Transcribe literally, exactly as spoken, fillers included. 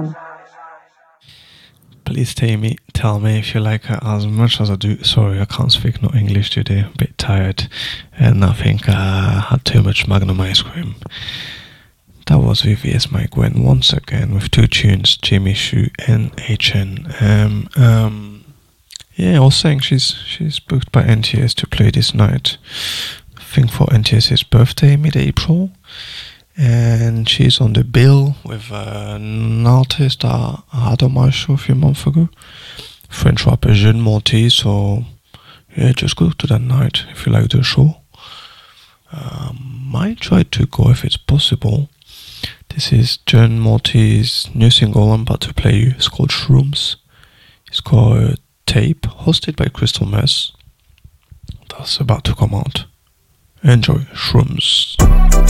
Please tell me, tell me if you like her as much as I do. Sorry, I can't speak no English today. A bit tired, and I think I had too much Magnum ice cream. That was V V S Mike Gwen once again with two tunes, Jimmy Choo and H and M. Um, yeah, I was saying she's she's booked by N T S to play this night. I think for NTS's birthday, mid-April. And she's on the bill with uh, an artist I had on my show a few months ago, French rapper Jeune Monty. So yeah, just go to that night if you like the show. Um, might try to go if it's possible. This is Jeune Monty's new single I'm about to play you. It's called Shrooms. It's called Tape, hosted by Crystal Mess. That's about to come out. Enjoy Shrooms.